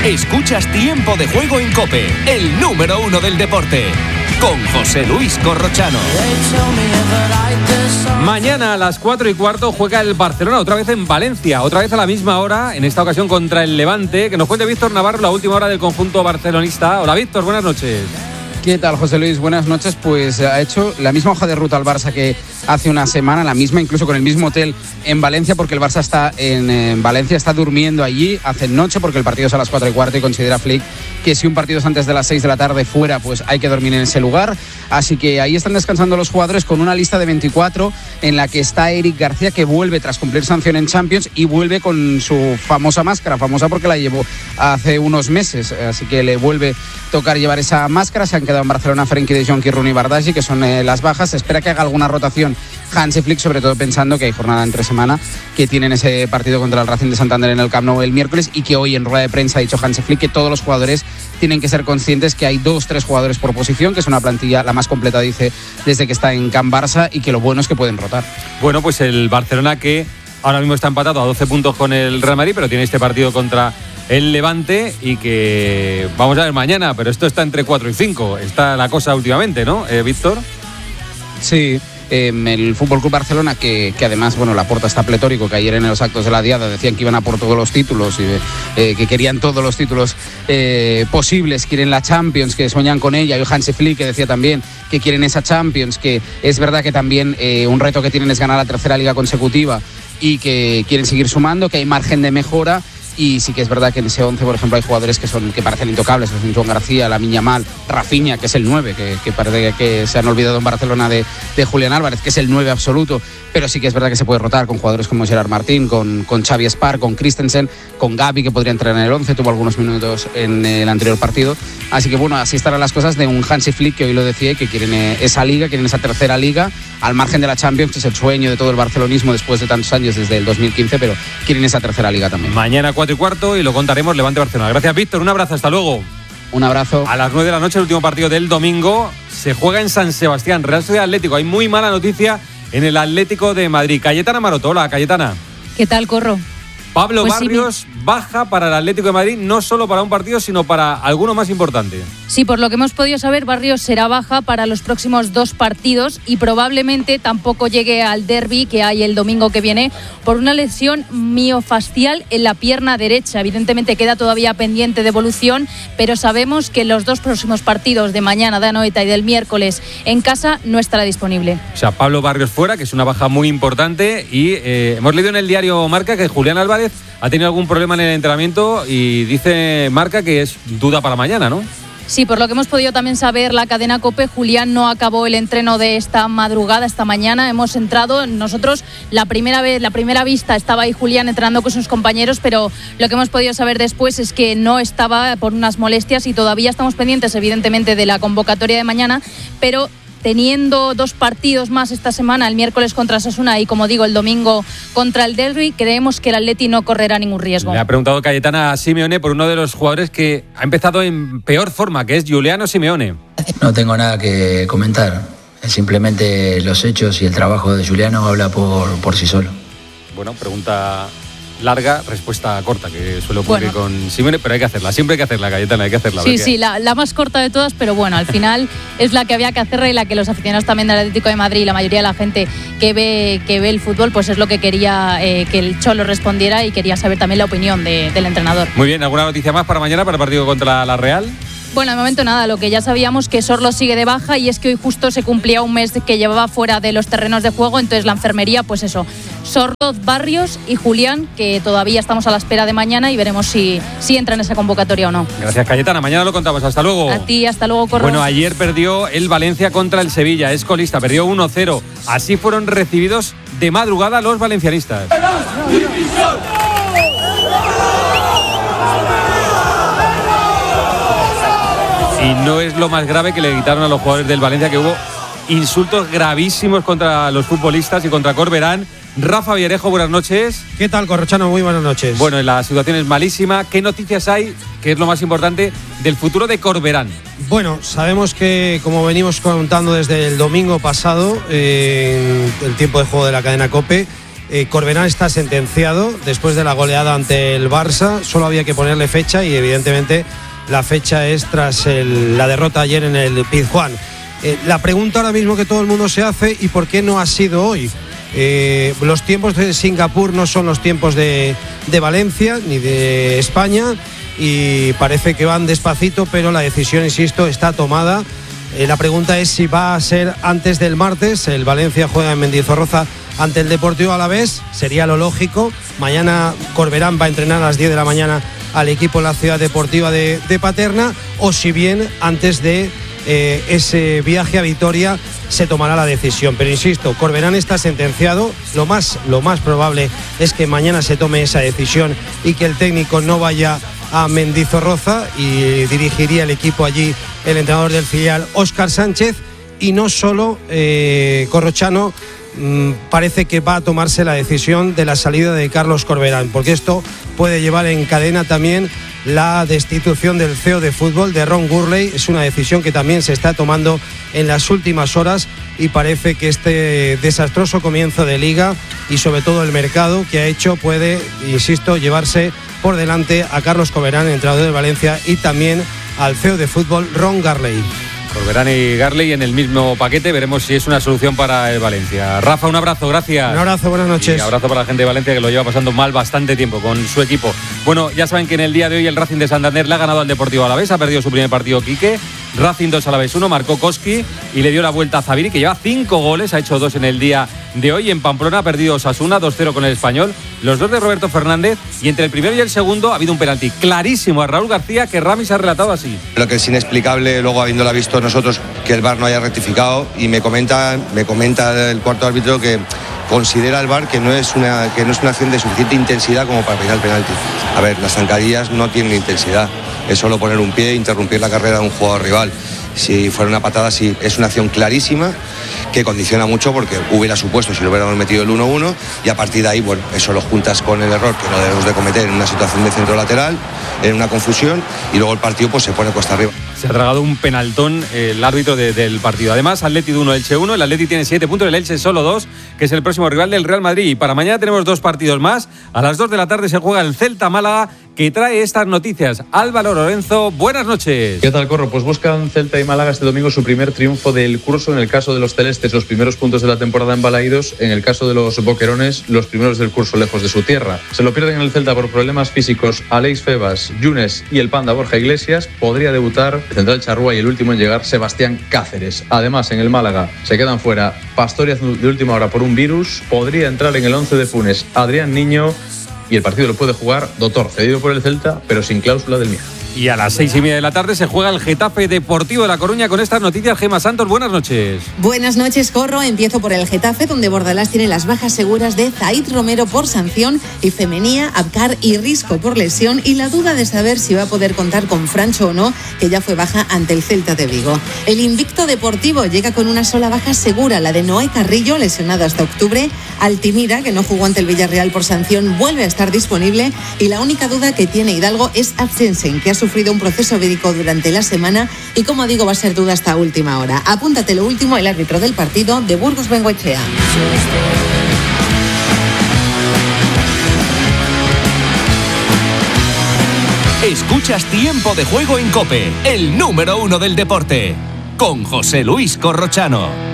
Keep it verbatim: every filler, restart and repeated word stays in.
Escuchas Tiempo de Juego en COPE, el número uno del deporte, con José Luis Corrochano. Mañana a las cuatro y cuarto juega el Barcelona, otra vez en Valencia, otra vez a la misma hora, en esta ocasión contra el Levante. Que nos cuente Víctor Navarro la última hora del conjunto barcelonista. Hola Víctor, buenas noches. ¿Qué tal, José Luis? Buenas noches. Pues ha hecho la misma hoja de ruta al Barça que hace una semana, la misma, incluso con el mismo hotel en Valencia, porque el Barça está en, en Valencia, está durmiendo allí, hace noche, porque el partido es a las cuatro y cuarto y considera Flick que si un partido es antes de las seis de la tarde fuera, pues hay que dormir en ese lugar. Así que ahí están descansando los jugadores con una lista de veinticuatro en la que está Eric García, que vuelve tras cumplir sanción en Champions y vuelve con su famosa máscara, famosa porque la llevó hace unos meses, así que le vuelve a tocar llevar esa máscara. Se han quedado en Barcelona Frenkie de Jong, Kirun y Bardghji, que son eh, las bajas. Se espera que haga alguna rotación Hansi Flick, sobre todo pensando que hay jornada entre semana, que tienen ese partido contra el Racing de Santander en el Camp Nou el miércoles, y que hoy en rueda de prensa ha dicho Hansi Flick que todos los jugadores tienen que ser conscientes que hay dos, tres jugadores por posición, que es una plantilla la más completa, dice, desde que está en Camp Barça, y que lo bueno es que pueden rotar. Bueno, pues el Barcelona, que ahora mismo está empatado a doce puntos con el Real Madrid, pero tiene este partido contra el Levante, y que vamos a ver mañana, pero esto está entre cuatro y cinco, está la cosa últimamente, ¿no, eh, Víctor? Sí. Eh, el Fútbol Club Barcelona, que, que además, bueno, Laporta está pletórico, que ayer en los actos de la Diada decían que iban a por todos los títulos y eh, que querían todos los títulos eh, posibles, quieren la Champions, que sueñan con ella. Y Hansi Flick, que decía también que quieren esa Champions, que es verdad que también eh, un reto que tienen es ganar la tercera liga consecutiva y que quieren seguir sumando, que hay margen de mejora. Y sí que es verdad que en ese once, por ejemplo, hay jugadores que son que parecen intocables, como Joan García, Lamine Yamal, Rafinha, que es el nueve, que, que parece que se han olvidado en Barcelona de, de Julián Álvarez, que es el nueve absoluto, pero sí que es verdad que se puede rotar con jugadores como Gerard Martín, con, con Xavi Espar, con Christensen, con Gavi, que podría entrar en el once, tuvo algunos minutos en el anterior partido. Así que bueno, así estarán las cosas de un Hansi Flick, que hoy lo decía, que quieren esa liga, quieren esa tercera liga, al margen de la Champions, que es el sueño de todo el barcelonismo después de tantos años, desde el dos mil quince, pero quieren esa tercera liga también. Mañana cuatro y cuarto y lo contaremos Levante Barcelona. Gracias, Víctor, un abrazo, hasta luego. Un abrazo. A las nueve de la noche, el último partido del domingo, se juega en San Sebastián, Real Sociedad Atlético. Hay muy mala noticia en el Atlético de Madrid. Cayetana Maroto, hola, Cayetana. ¿Qué tal, Corro? Pablo pues Barrios sí, baja para el Atlético de Madrid, no solo para un partido, sino para alguno más importante. Sí, por lo que hemos podido saber, Barrios será baja para los próximos dos partidos y probablemente tampoco llegue al derbi que hay el domingo que viene por una lesión miofascial en la pierna derecha. Evidentemente queda todavía pendiente de evolución, pero sabemos que los dos próximos partidos de mañana, de Anoeta, y del miércoles en casa no estará disponible. O sea, Pablo Barrios fuera, que es una baja muy importante, y eh, hemos leído en el diario Marca que Julián Álvarez ha tenido algún problema en el entrenamiento y dice Marca que es duda para mañana, ¿no? Sí, por lo que hemos podido también saber, la cadena COPE, Julián no acabó el entreno de esta madrugada, esta mañana. Hemos entrado, nosotros la primera vez, la primera vista estaba ahí Julián entrenando con sus compañeros, pero lo que hemos podido saber después es que no estaba por unas molestias y todavía estamos pendientes, evidentemente, de la convocatoria de mañana, pero teniendo dos partidos más esta semana, el miércoles contra Osasuna y, como digo, el domingo contra el Derby, creemos que el Atleti no correrá ningún riesgo. Le ha preguntado Cayetana a Simeone por uno de los jugadores que ha empezado en peor forma, que es Giuliano Simeone. No tengo nada que comentar, simplemente los hechos y el trabajo de Giuliano habla por, por sí solo. Bueno, pregunta larga, respuesta corta, que suele ocurrir bueno. con Simeone, pero hay que hacerla, siempre hay que hacerla, Cayetana, hay que hacerla. Sí, sí, la, la más corta de todas, pero bueno, al final es la que había que hacerla y la que los aficionados también del Atlético de Madrid y la mayoría de la gente que ve, que ve el fútbol, pues es lo que quería eh, que el Cholo respondiera y quería saber también la opinión de, del entrenador. Muy bien, ¿alguna noticia más para mañana, para el partido contra la Real? Bueno, de momento nada, lo que ya sabíamos, que Sorlo sigue de baja, y es que hoy justo se cumplía un mes que llevaba fuera de los terrenos de juego, entonces la enfermería, pues eso, Sorlo, Barrios y Julián, que todavía estamos a la espera de mañana y veremos si, si entra en esa convocatoria o no. Gracias, Cayetana, mañana lo contamos, hasta luego. A ti, hasta luego, Corro. Bueno, ayer perdió el Valencia contra el Sevilla, es colista, perdió uno cero, así fueron recibidos de madrugada los valencianistas. Y no es lo más grave que le gritaron a los jugadores del Valencia, que hubo insultos gravísimos contra los futbolistas y contra Corberán. Rafa Villarejo, buenas noches. ¿Qué tal, Corrochano? Muy buenas noches. Bueno, la situación es malísima. ¿Qué noticias hay, que es lo más importante, del futuro de Corberán? Bueno, sabemos que, como venimos contando desde el domingo pasado, eh, en el tiempo de juego de la cadena COPE, Eh, Corberán está sentenciado después de la goleada ante el Barça. Solo había que ponerle fecha y evidentemente la fecha es tras el, la derrota ayer en el Pizjuán. Eh, la pregunta ahora mismo que todo el mundo se hace: ¿y por qué no ha sido hoy? Eh, los tiempos de Singapur no son los tiempos de, de Valencia ni de España y parece que van despacito, pero la decisión, insisto, está tomada. Eh, la pregunta es si va a ser antes del martes. El Valencia juega en Mendizorroza ante el Deportivo Alavés, sería lo lógico. Mañana Corberán va a entrenar a las diez de la mañana al equipo en la ciudad deportiva de, de Paterna, o si bien antes de eh, ese viaje a Vitoria se tomará la decisión. Pero insisto, Corberán está sentenciado. Lo más, lo más probable es que mañana se tome esa decisión y que el técnico no vaya a Mendizorroza, y dirigiría el equipo allí el entrenador del filial, Óscar Sánchez. Y no solo eh, Corrochano, mmm, parece que va a tomarse la decisión de la salida de Carlos Corberán, porque esto puede llevar en cadena también la destitución del C E O de fútbol, de Ron Gurley. Es una decisión que también se está tomando en las últimas horas y parece que este desastroso comienzo de liga y sobre todo el mercado que ha hecho puede, insisto, llevarse por delante a Carlos Corberán, entrenador de Valencia, y también al C E O de fútbol, Ron Gurley. Corberán y Gurley en el mismo paquete. Veremos si es una solución para el Valencia. Rafa, un abrazo, gracias. Un abrazo, buenas noches. Y abrazo para la gente de Valencia, que lo lleva pasando mal bastante tiempo con su equipo. Bueno, ya saben que en el día de hoy el Racing de Santander le ha ganado al Deportivo Alavés, ha perdido su primer partido Quique. Racing dos, Alavés uno, marcó Koski y le dio la vuelta a Zaviri, que lleva cinco goles, ha hecho dos en el día de hoy. En Pamplona ha perdido Osasuna dos cero con el Español, los dos de Roberto Fernández, y entre el primero y el segundo ha habido un penalti clarísimo a Raúl García, que Ramis ha relatado así. Lo que es inexplicable, luego habiéndola visto nosotros, que el V A R no haya rectificado, y me comenta, me comenta el cuarto árbitro que considera el V A R que no es una, que no es una acción de suficiente intensidad como para pedir el penalti. A ver, las zancadillas no tienen intensidad, es solo poner un pie e interrumpir la carrera de un jugador rival. Si fuera una patada, sí, es una acción clarísima que condiciona mucho, porque hubiera supuesto si lo hubiéramos metido el uno uno, y a partir de ahí, bueno, eso lo juntas con el error que no debemos de cometer en una situación de centro lateral, en una confusión, y luego el partido pues se pone cuesta arriba. Se ha tragado un penaltón el árbitro de, del partido. Además, Atleti uno, Elche uno. El Atleti tiene siete puntos, el Elche solo dos, que es el próximo rival del Real Madrid. Y para mañana tenemos dos partidos más. A las dos de la tarde se juega el Celta Málaga, que trae estas noticias. Álvaro Lorenzo, buenas noches. ¿Qué tal, Corro? Pues buscan Celta y Málaga este domingo su primer triunfo del curso. En el caso de los celestes, los primeros puntos de la temporada en Balaídos. En el caso de los boquerones, los primeros del curso lejos de su tierra. Se lo pierden en el Celta por problemas físicos Aleix Febas, Yunes y el Panda Borja Iglesias. Podría debutar el central Charrúa y el último en llegar, Sebastián Cáceres. Además, en el Málaga se quedan fuera Pastorias de última hora por un virus. Podría entrar en el once de Funes Adrián Niño, y el partido lo puede jugar Doctor, cedido por el Celta, pero sin cláusula del miedo. Y a las seis y media de la tarde se juega el Getafe Deportivo de La Coruña. Con estas noticias, Gemma Santos, buenas noches. Buenas noches, Corro. Empiezo por el Getafe, donde Bordalás tiene las bajas seguras de Zaid Romero por sanción y Femenía, Abkar y Risco por lesión, y la duda de saber si va a poder contar con Francho o no, que ya fue baja ante el Celta de Vigo. El invicto deportivo llega con una sola baja segura, la de Noé Carrillo, lesionado hasta octubre. Altimira, que no jugó ante el Villarreal por sanción, vuelve a estar disponible, y la única duda que tiene Hidalgo es Absensen, que ha sufrido un proceso médico durante la semana y, como digo, va a ser duda hasta última hora. Apúntate lo último, el árbitro del partido, de Burgos Bengoechea. Escuchas Tiempo de Juego en COPE, el número uno del deporte, con José Luis Corrochano.